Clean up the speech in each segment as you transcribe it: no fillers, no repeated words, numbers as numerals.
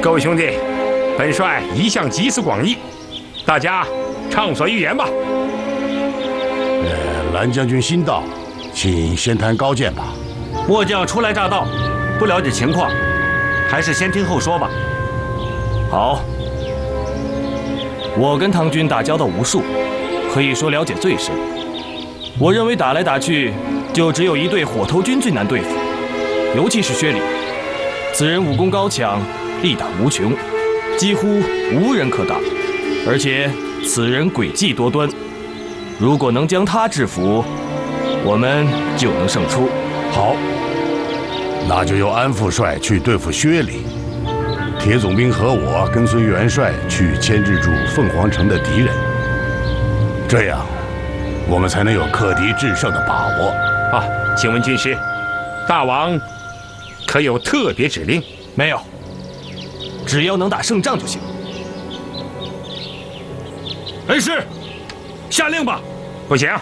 各位兄弟，本帅一向集思广益，大家畅所欲言吧。 蓝将军新到，请先谈高见吧。 末将初来乍到，不了解情况，还是先听后说吧。好，我跟唐军打交道无数，可以说了解最深。我认为打来打去，就只有一队火头军最难对付，尤其是薛礼，此人武功高强，力大无穷，几乎无人可打，而且此人诡计多端。如果能将他制服，我们就能胜出。 好，那就由安副帅去对付薛礼，铁总兵和我跟随元帅去牵制住凤凰城的敌人，这样我们才能有克敌制胜的把握。 啊，请问军师，大王可有特别指令？ 没有，只要能打胜仗就行。恩师，下令吧。 不行。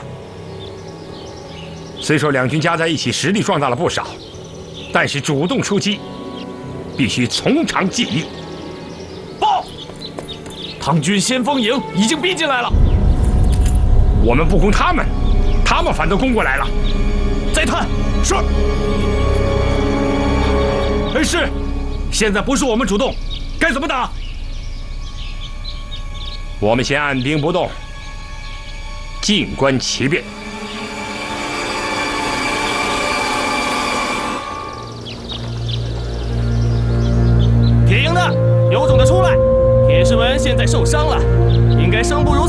虽说两军加在一起实力壮大了不少，但是主动出击必须从长计议。 报，唐军先锋营已经逼进来了。 我们不攻他们，他们反倒攻过来了。 再探。是。恩师，现在不是我们主动，该怎么打？ 我们先按兵不动，静观其变。